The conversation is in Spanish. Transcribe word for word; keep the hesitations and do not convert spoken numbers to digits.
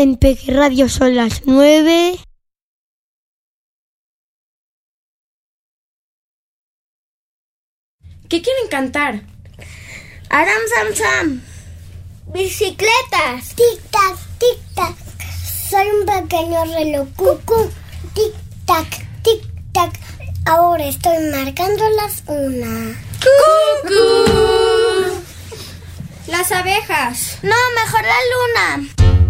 En Peque Radio son las nueve. ¿Qué quieren cantar? Aram Sam Sam. Bicicletas. Tic tac, tic tac. Soy un pequeño reloj. Cucú. Tic tac, tic tac. Ahora estoy marcando las una. ¡Cucú! Las abejas. No, mejor la luna.